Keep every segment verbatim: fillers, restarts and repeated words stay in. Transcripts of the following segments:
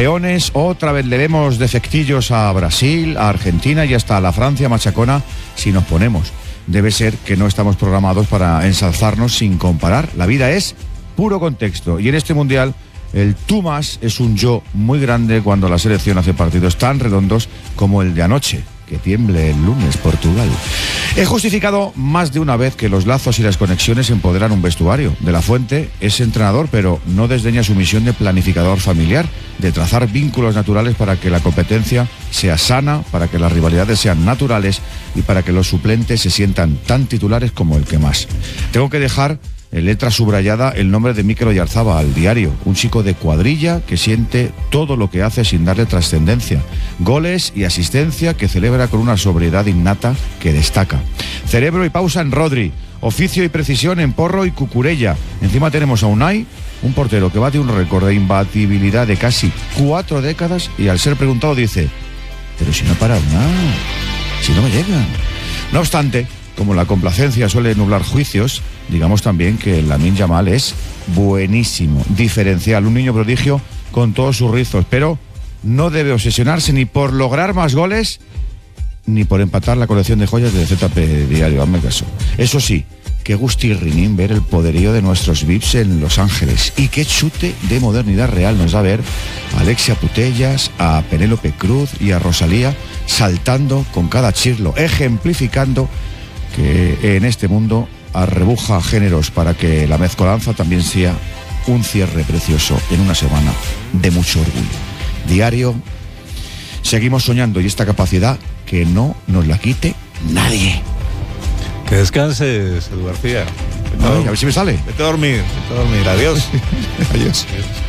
campeones, otra vez le vemos defectillos a Brasil, a Argentina y hasta a la Francia machacona si nos ponemos. Debe ser que no estamos programados para ensalzarnos sin comparar. La vida es puro contexto y en este mundial el tú más es un yo muy grande cuando la selección hace partidos tan redondos como el de anoche. Que tiemble el lunes Portugal. He justificado más de una vez que los lazos y las conexiones empoderan un vestuario. De la Fuente es entrenador, pero no desdeña su misión de planificador familiar, de trazar vínculos naturales para que la competencia sea sana, para que las rivalidades sean naturales y para que los suplentes se sientan tan titulares como el que más. Tengo que dejar en letra subrayada el nombre de Mikel Oyarzabal al diario, un chico de cuadrilla que siente todo lo que hace sin darle trascendencia, goles y asistencia que celebra con una sobriedad innata que destaca, cerebro y pausa en Rodri, oficio y precisión en Porro y Cucurella. Encima tenemos a Unai, un portero que bate un récord de imbatibilidad de casi cuatro décadas y al ser preguntado dice: pero si no para nada, si no me llegan. No obstante, como la complacencia suele nublar juicios, digamos también que Lamine Yamal es buenísimo, diferencial, un niño prodigio con todos sus rizos, pero no debe obsesionarse ni por lograr más goles ni por empatar la colección de joyas de Z P Diario, hazme caso. Eso sí, qué gustirrinín ver el poderío de nuestros V I Ps en Los Ángeles y qué chute de modernidad real nos da ver a Alexia Putellas, a Penélope Cruz y a Rosalía saltando con cada chirlo, ejemplificando que en este mundo arrebuja géneros para que la mezcolanza también sea un cierre precioso en una semana de mucho orgullo. Diario, seguimos soñando y esta capacidad que no nos la quite nadie. Que descanses, Edu García. Ay, a ver si me sale. Vete a dormir, vete a dormir. Adiós. Adiós.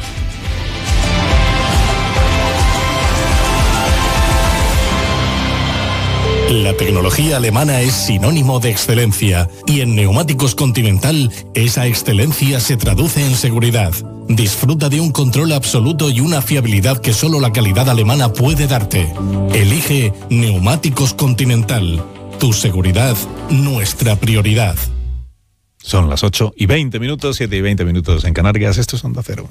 La tecnología alemana es sinónimo de excelencia y en Neumáticos Continental esa excelencia se traduce en seguridad. Disfruta de un control absoluto y una fiabilidad que solo la calidad alemana puede darte. Elige Neumáticos Continental. Tu seguridad, nuestra prioridad. Son las ocho y veinte minutos, siete y veinte minutos en Canarias. Esto es Onda Cero.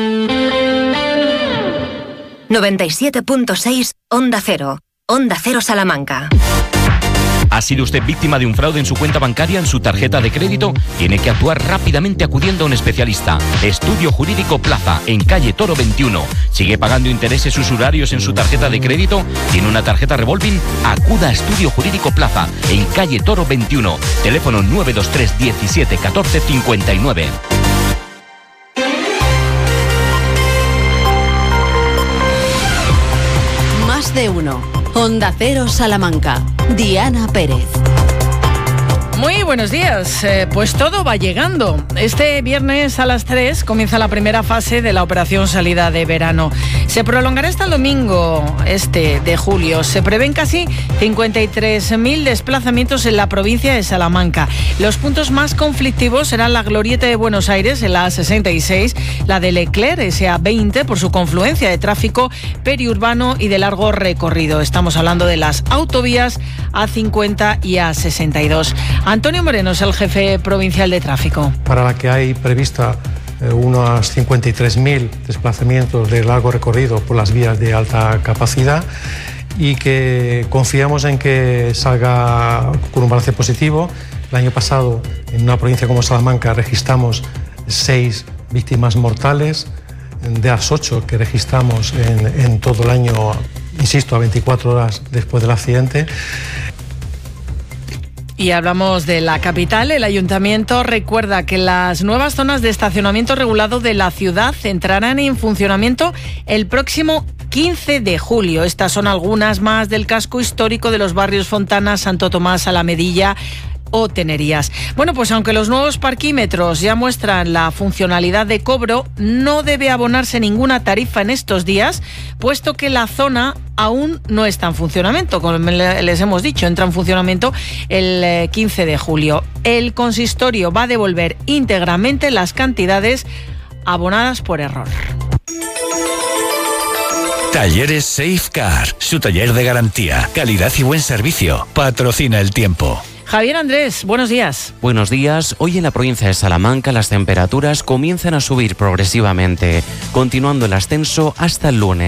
noventa y siete punto seis Onda Cero. Onda Cero Salamanca. ¿Ha sido usted víctima de un fraude en su cuenta bancaria, en su tarjeta de crédito? Tiene que actuar rápidamente acudiendo a un especialista. Estudio Jurídico Plaza, en calle Toro veintiuno. ¿Sigue pagando intereses usurarios en su tarjeta de crédito? ¿Tiene una tarjeta revolving? Acuda a Estudio Jurídico Plaza, en calle Toro veintiuno. Teléfono nueve dos tres diecisiete catorce cincuenta y nueve. Más de uno. Onda Cero Salamanca. Diana Pérez. Muy buenos días, eh, pues todo va llegando. Este viernes a las tres comienza la primera fase de la operación salida de verano. Se prolongará hasta el domingo este de julio. Se prevén casi cincuenta y tres mil desplazamientos en la provincia de Salamanca. Los puntos más conflictivos serán la Glorieta de Buenos Aires en la A sesenta y seis, la de Leclerc, ese A veinte, por su confluencia de tráfico periurbano y de largo recorrido. Estamos hablando de las autovías A cincuenta y A sesenta y dos. Antonio Moreno es el jefe provincial de tráfico. Para la que hay prevista eh, unos cincuenta y tres mil desplazamientos de largo recorrido por las vías de alta capacidad y que confiamos en que salga con un balance positivo. El año pasado, en una provincia como Salamanca, registramos seis víctimas mortales, de las ocho que registramos en, en todo el año, insisto, a veinticuatro horas después del accidente. Y hablamos de la capital. El ayuntamiento recuerda que las nuevas zonas de estacionamiento regulado de la ciudad entrarán en funcionamiento el próximo quince de julio. Estas son algunas más del casco histórico de los barrios Fontana, Santo Tomás, Alamedilla o Tenerías. Bueno, pues aunque los nuevos parquímetros ya muestran la funcionalidad de cobro, no debe abonarse ninguna tarifa en estos días, puesto que la zona aún no está en funcionamiento. Como les hemos dicho, entra en funcionamiento el quince de julio. El consistorio va a devolver íntegramente las cantidades abonadas por error. Talleres Safecar, su taller de garantía, calidad y buen servicio. Patrocina el tiempo. Javier Andrés, buenos días. Buenos días. Hoy en la provincia de Salamanca las temperaturas comienzan a subir progresivamente, continuando el ascenso hasta el lunes.